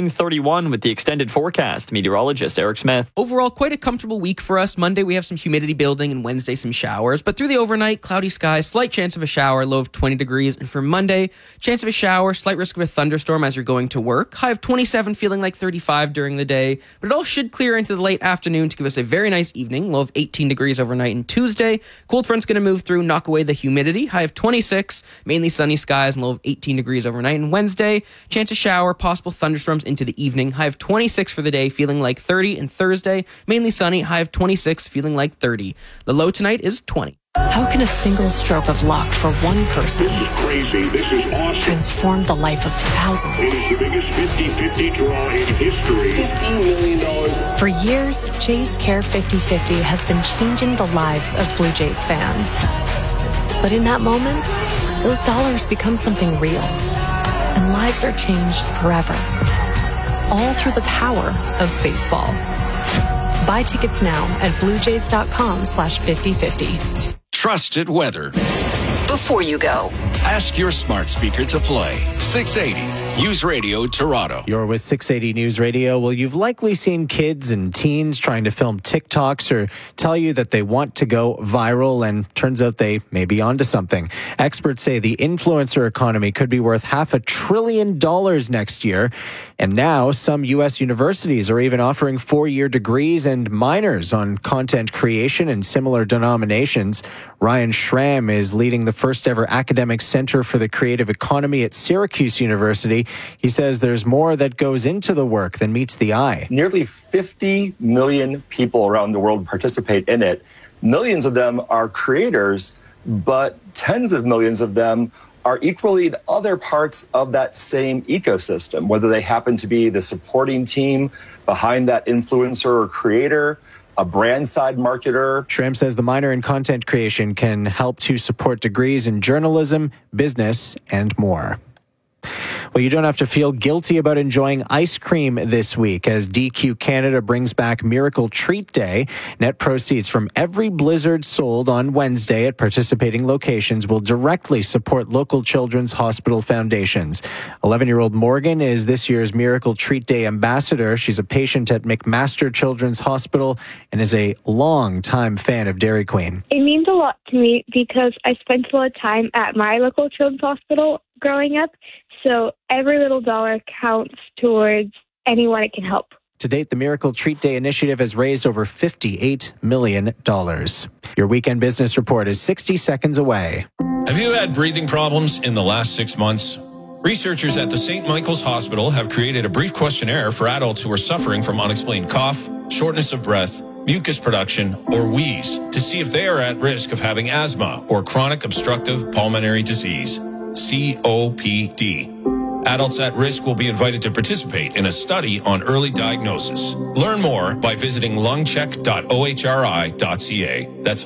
9:31 with the extended forecast. Meteorologist Eric Smith. Overall, quite a comfortable week for us. Monday, we have some humidity building, and Wednesday, some showers. But through the overnight, cloudy skies, slight chance of a shower, low of 20 degrees. And for Monday, chance of a shower, slight risk of a thunderstorm as you're going to work. High of 27, feeling like 35 during the day. But it all should clear into the late afternoon to give us a very nice evening. Low of 18 degrees overnight and Tuesday. Cold front's going to move through, knock away the humidity. High of 26, mainly sunny skies, and low of 18 degrees overnight. And Wednesday, chance of shower, possible thunderstorms into the evening. High of 26 for the day, feeling like 30. And Thursday, mainly sunny, high of 26, feeling like 30. The low tonight is 20. How can a single stroke of luck for one person This is crazy. This is awesome. transform the life of thousands? It is the biggest 50-50 draw in history. $50 million. For years, Jays Care 50-50 has been changing the lives of Blue Jays fans. But in that moment, those dollars become something real. And lives are changed forever. All through the power of baseball. Buy tickets now at bluejays.com/5050. Trusted weather. Before you go, Ask your smart speaker to play 680 News Radio Toronto. You're with 680 News Radio. Well, you've likely seen kids and teens trying to film TikToks or tell you that they want to go viral, and turns out they may be onto something. Experts say the influencer economy could be worth $500 billion next year. And now some U.S. universities are even offering 4-year degrees and minors on content creation and similar denominations. Ryan Schramm is leading the first ever academic center for the creative economy at Syracuse University. He says there's more that goes into the work than meets the eye. Nearly 50 million people around the world participate in it. Millions of them are creators, but tens of millions of them are equally in other parts of that same ecosystem, whether they happen to be the supporting team behind that influencer or creator, a brand side marketer. Schramm says the minor in content creation can help to support degrees in journalism, business, and more. Well, you don't have to feel guilty about enjoying ice cream this week as DQ Canada brings back Miracle Treat Day. Net proceeds from every Blizzard sold on Wednesday at participating locations will directly support local children's hospital foundations. 11-year-old Morgan is this year's Miracle Treat Day ambassador. She's a patient at McMaster Children's Hospital and is a long-time fan of Dairy Queen. It means a lot to me because I spent a lot of time at my local children's hospital growing up. So every little dollar counts towards anyone it can help. To date, the Miracle Treat Day initiative has raised over $58 million. Your weekend business report is 60 seconds away. Have you had breathing problems in the last 6 months? Researchers at the St. Michael's Hospital have created a brief questionnaire for adults who are suffering from unexplained cough, shortness of breath, mucus production, or wheeze to see if they are at risk of having asthma or chronic obstructive pulmonary disease. COPD. Adults at risk will be invited to participate in a study on early diagnosis. Learn more by visiting lungcheck.ohri.ca. That's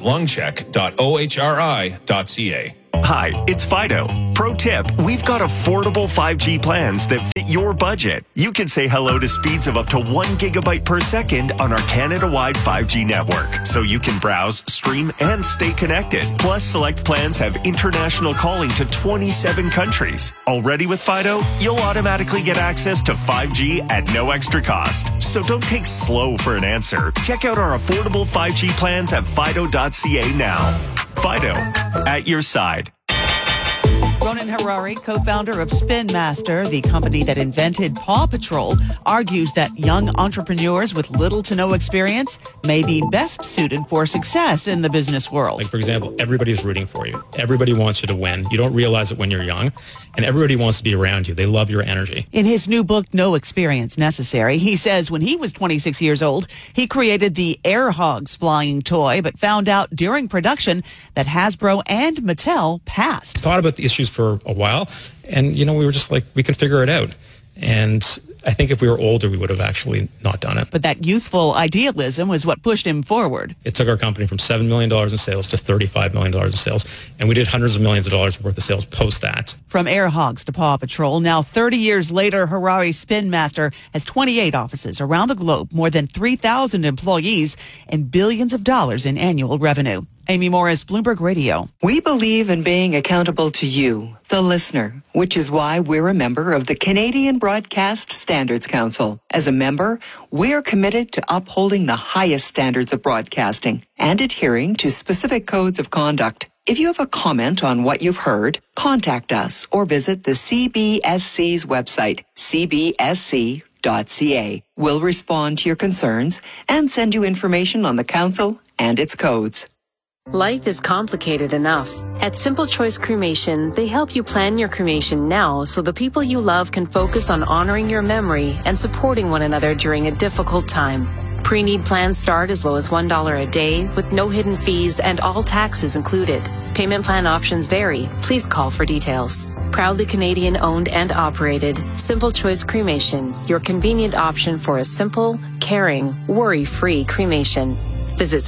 lungcheck.ohri.ca. Hi, it's Fido. Pro tip, we've got affordable 5G plans that fit your budget. You can say hello to speeds of up to 1 gigabyte per second on our Canada-wide 5G network, so you can browse, stream, and stay connected. Plus, select plans have international calling to 27 countries. Already with Fido, you'll automatically get access to 5G at no extra cost. So don't take slow for an answer. Check out our affordable 5G plans at fido.ca now. Fido, at your side. Ronan Harari, co-founder of Spin Master, the company that invented Paw Patrol, argues that young entrepreneurs with little to no experience may be best suited for success in the business world. Like, for example, everybody's rooting for you. Everybody wants you to win. You don't realize it when you're young, and everybody wants to be around you. They love your energy. In his new book, No Experience Necessary, he says when he was 26 years old, he created the Air Hogs flying toy, but found out during production that Hasbro and Mattel passed. Thought about the issues for a while, and we were just like, we can figure it out. And I think if we were older, we would have actually not done it. But that youthful idealism was what pushed him forward. It took our company from $7 million in sales to $35 million in sales, and we did hundreds of millions of dollars worth of sales post that. From Air Hogs to Paw Patrol, now 30 years later, Harari's Spin Master has 28 offices around the globe, more than 3,000 employees, and billions of dollars in annual revenue. Amy Morris, Bloomberg Radio. We believe in being accountable to you, the listener, which is why we're a member of the Canadian Broadcast Standards Council. As a member, we're committed to upholding the highest standards of broadcasting and adhering to specific codes of conduct. If you have a comment on what you've heard, contact us or visit the CBSC's website, cbsc.ca. We'll respond to your concerns and send you information on the council and its codes. Life is complicated enough. At Simple Choice Cremation, they help you plan your cremation now so the people you love can focus on honoring your memory and supporting one another during a difficult time. Pre-need plans start as low as $1 a day with no hidden fees and all taxes included. Payment plan options vary. Please call for details. Proudly Canadian owned and operated, Simple Choice Cremation, your convenient option for a simple, caring, worry-free cremation. Visit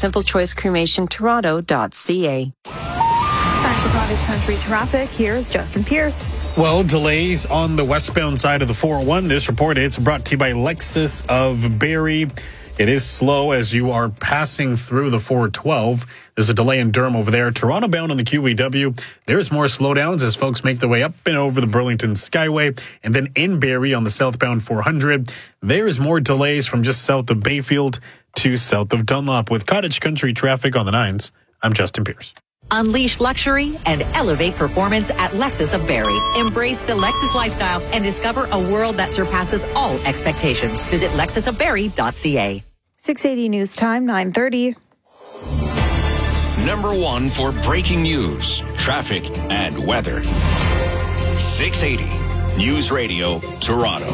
simplechoicecremationtoronto.ca. Back to Cottage Country traffic, here's Justin Pierce. Well, delays on the westbound side of the 401. This report is brought to you by Lexus of Barrie. It is slow as you are passing through the 412. There's a delay in Durham over there. Toronto bound on the QEW. There's more slowdowns as folks make their way up and over the Burlington Skyway. And then in Barrie on the southbound 400, there's more delays from just south of Bayfield to south of Dunlop. With Cottage Country traffic on the 9s, I'm Justin Pierce. Unleash luxury and elevate performance at Lexus of Barrie. Embrace the Lexus lifestyle and discover a world that surpasses all expectations. Visit lexusofbarrie.ca. 680 News Time, 9:30. Number one for breaking news, traffic, and weather. 680 News Radio, Toronto.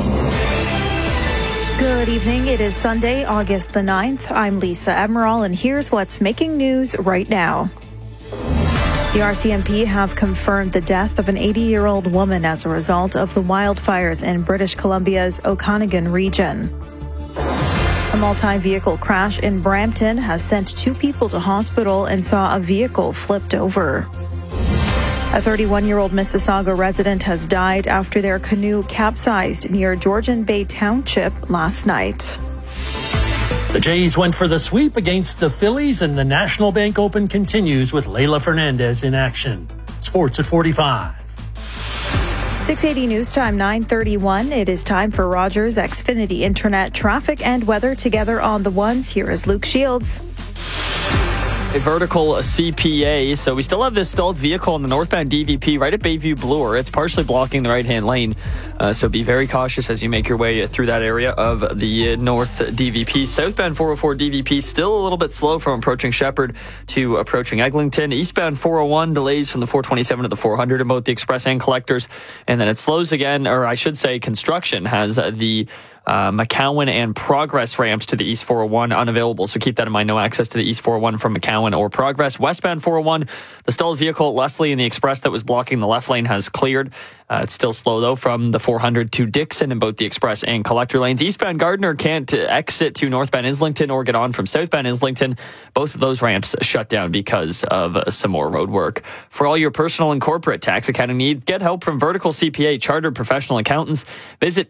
Good evening. It is Sunday, August the 9th. I'm Lisa Admiral, and here's what's making news right now. The RCMP have confirmed the death of an 80-year-old woman as a result of the wildfires in British Columbia's Okanagan region. A multi-vehicle crash in Brampton has sent 2 people to hospital and saw a vehicle flipped over. A 31-year-old Mississauga resident has died after their canoe capsized near Georgian Bay Township last night. The Jays went for the sweep against the Phillies, and the National Bank Open continues with Leila Fernandez in action. Sports at 45. 680 News Time, 9:31. It is time for Rogers Xfinity Internet traffic and weather together on the ones. Here is Luke Shields. A vertical CPA. So we still have this stalled vehicle in the northbound DVP right at Bayview Bloor. It's partially blocking the right-hand lane. So be very cautious as you make your way through that area of the north DVP. Southbound 404 DVP still a little bit slow from approaching Shepherd to approaching Eglinton. Eastbound 401 delays from the 427 to the 400 in both the express and collectors. And then it slows again, or I should say construction has the McCowan and Progress ramps to the East 401 unavailable. So keep that in mind. No access to the East 401 from McCowan or Progress. Westbound 401, the stalled vehicle at Leslie in the express that was blocking the left lane has cleared. It's still slow though from the 400 to Dixon in both the express and collector lanes. Eastbound Gardner can't exit to northbound Islington or get on from southbound Islington. Both of those ramps shut down because of some more road work. For all your personal and corporate tax accounting needs, get help from Vertical CPA, chartered professional accountants. Visit